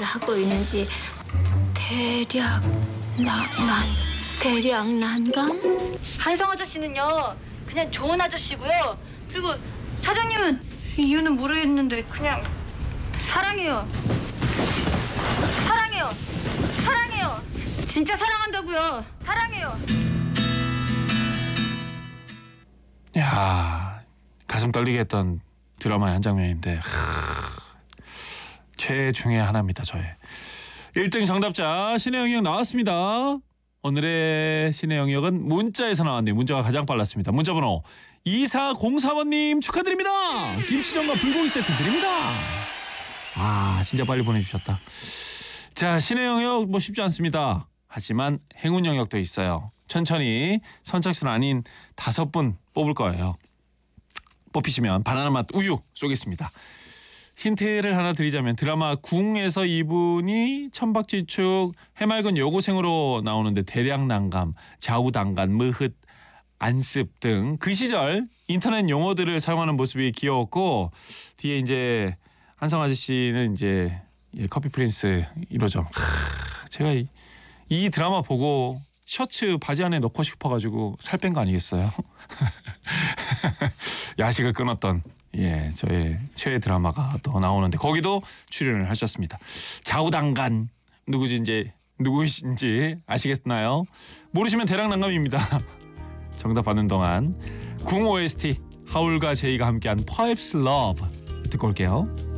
일을 하고 있는지 대략 난감? 한성 아저씨는요 그냥 좋은 아저씨고요. 그리고 사장님은 이유는 모르겠는데 그냥 사랑해요. 진짜 사랑한다고요. 사랑해요. 야, 가슴 떨리게 했던 드라마의 한 장면인데 최애 중에 하나입니다. 저의 1등 정답자 신의 영역 나왔습니다. 오늘의 신의 영역은 문자에서 나왔네요. 문자가 가장 빨랐습니다. 문자번호 2403번님 축하드립니다. 김치전과 불고기 세트 드립니다. 아, 진짜 빨리 보내주셨다. 자, 신의 영역 뭐 쉽지 않습니다. 하지만 행운 영역도 있어요. 천천히 선착순 아닌 5분 뽑을 거예요. 뽑히시면 바나나 맛 우유 쏘겠습니다. 힌트를 하나 드리자면 드라마 궁에서 이분이 천박지축 해맑은 여고생으로 나오는데 대략난감, 좌우당간, 무흐, 안습 등 그 시절 인터넷 용어들을 사용하는 모습이 귀여웠고 뒤에 이제 한성 아저씨는 이제 커피 프린스 1호점. 제가 이 드라마 보고 셔츠 바지 안에 넣고 싶어가지고 살 뺀 거 아니겠어요? 야식을 끊었던 저의 최애 드라마가 또 나오는데 거기도 출연을 하셨습니다. 좌우당간 누구이신지 아시겠나요? 모르시면 대략난감입니다. 정답 받는 동안 궁 OST 하울과 제이가 함께한 Perhaps Love 듣고 올게요.